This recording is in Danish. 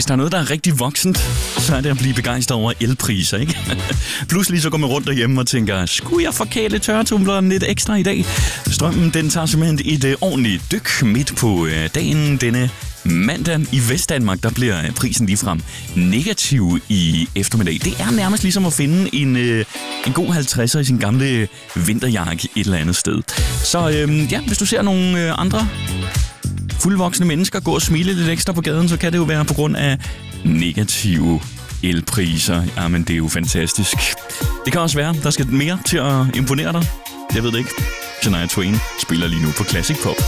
der er noget, der er rigtig voksent, så er det at blive begejstret over elpriser, ikke? Pludselig så går man rundt derhjemme og tænker, skulle jeg forkæle tørretumbleren lidt ekstra i dag? Strømmen, den tager simpelthen et ordentligt dyk midt på dagen denne mandag. I Vestdanmark, der bliver prisen ligefrem negativ i eftermiddag. Det er nærmest ligesom at finde en god 50'er i sin gamle vinterjakke et eller andet sted. Så ja, hvis du ser nogle andre fuldvoksne mennesker gå og smile lidt ekstra på gaden, så kan det jo være på grund af negative elpriser. Jamen, det er jo fantastisk. Det kan også være, der skal mere til at imponere dig. Jeg ved det ikke. Shania Twain spiller lige nu på Classic Pop.